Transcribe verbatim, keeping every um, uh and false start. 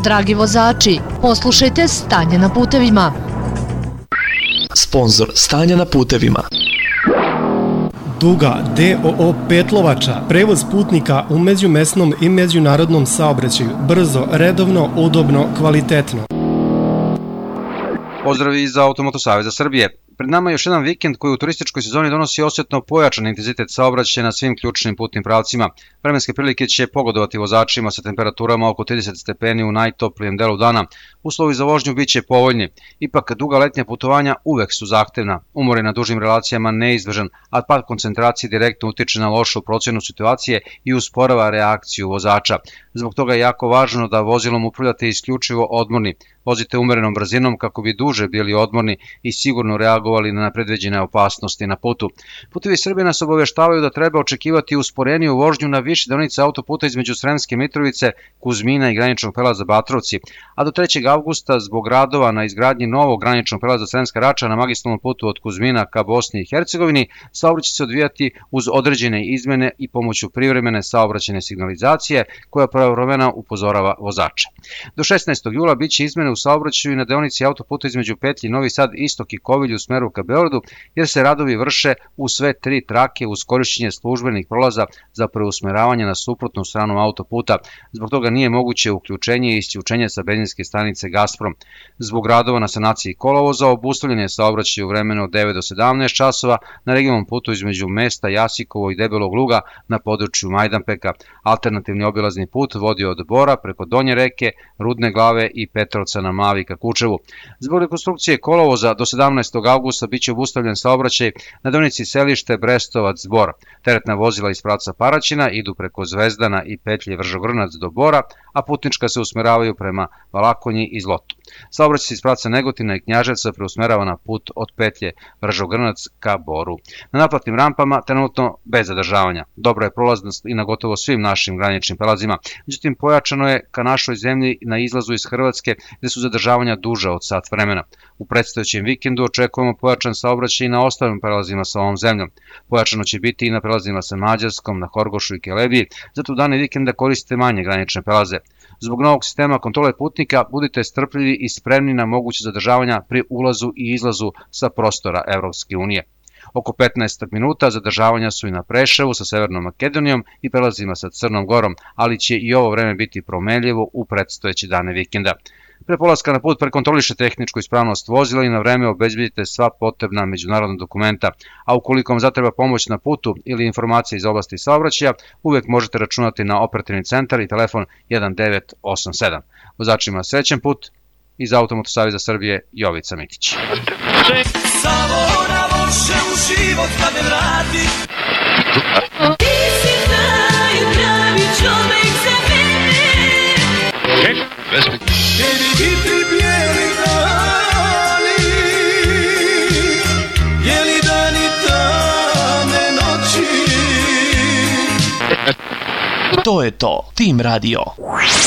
Dragi vozači, poslušajte stanje na putevima. Sponzor stanja na putevima. Duga D O O Petlovača, prevoz putnika u međumesnom i međunarodnom saobraćaju, brzo, redovno, udobno, kvalitetno. Pozdrav iz Automoto Saveza Srbije. Pred nama je još jedan vikend koji u turističkoj sezoni donosi osjetno pojačan intenzitet saobraćaja na svim ključnim putnim pravcima. Vremenske prilike će pogodovati vozačima sa temperaturama oko trideset stepeni u najtoplijem delu dana. Uslovi za vožnju bit će povoljni. Ipak, duga letnja putovanja uvek su zahtevna. Umor je na dužim relacijama neizbežan, a pad koncentracije direktno utiče na lošu procenu situacije i usporava reakciju vozača. Zbog toga je jako važno da vozilom upravljate isključivo odmorni. Vozite umerenom brzinom kako bi duže bili odmorni i sigurno reagovali na nepredviđene opasnosti na putu. Putevi Srbije nas obaveštavaju da treba očekivati usporeniju vožnju na više deonica autoputa između Sremske Mitrovice, Kuzmina i graničnog prelaza Batrovci, a do trećeg avgusta zbog radova na izgradnji novog graničnog prelaza Sremska Rača na magistralnom putu od Kuzmina ka Bosni i Hercegovini, saobraćaj će se odvijati uz određene izmene i pomoću privremene saobraćajne signalizacije koja pravovremeno upozorava vozača. Do šesnaestog jula biće izmene u saobraćaju na deonici autoputa između petlji Novi Sad, Istok i Kovilj u smeru ka Beogradu, jer se radovi vrše u sve tri trake uz korišćenje službenih prolaza za preusmeravanje na suprotnu stranu autoputa. Zbog toga nije moguće uključenje i isključenje sa benzinske stanice Gasprom. Zbog radova na sanaciji kolovoza obustavljen je saobraćaj u vremenu od devet do sedamnaest časova na regionalnom putu između mesta Jasikovo i Debelog Luga na području Majdanpeka. Alternativni obilazni put vodi od Bora preko Donje Reke, Rudne Glave i Petrovca na Mavi ka Kučevu. Zbog rekonstrukcije kolovoza do sedamnaestog avgusta biće obustavljen saobraćaj na deonici Selište Brestovac Bor. Teretna vozila iz pravca Paraćina idu preko Zvezdana i petlje Vržogrnac do Bora, a putnička se usmeravaju prema Valakonji i Zlotu. Saobraćaj se iz pravca Negotina i Knjaževca preusmerava na put od petlje Vržogrnac ka Boru. Na naplatnim rampama trenutno bez zadržavanja. Dobra je prolaznost i na gotovo svim našim graničnim prelazima. Međutim, pojačano je ka našoj zemlji na izlazu iz Hrvatske gde su zadržavanja duža od sat vremena. U predstojećem vikendu očekujemo pojačan saobraćaj i na ostalim prelazima sa ovom zemljom. Pojačano će biti i na prelazima sa Mađarskom, na Horgošu i Kelebiji, zato u dane vikenda koristite manje granične prelaze. Zbog novog sistema kontrole putnika budite strpljivi i spremni na moguće zadržavanja pri ulazu i izlazu sa prostora Evropske unije. Oko petnaest minuta zadržavanja su i na Preševu sa Severnom Makedonijom i prelazima sa Crnom Gorom, ali će i ovo vreme biti promenljivo u predstojeće dane vikenda. Pre polaska na put prekontroliše tehničku ispravnost vozila i na vreme obezbedite sva potrebna međunarodna dokumenta, a ukoliko vam zatreba pomoć na putu ili informacije iz oblasti saobraćaja, uvek možete računati na operativni centar i telefon jedan devet osam sedam. Vozačima srećan put, iz Automoto Saveza Srbije Jovica Mitić. Život kad me vrati. Ti si najdraži čovjek za mene. Tebi biti bijeli dani, bijeli dani tamne noći. To je to, Tim Radio.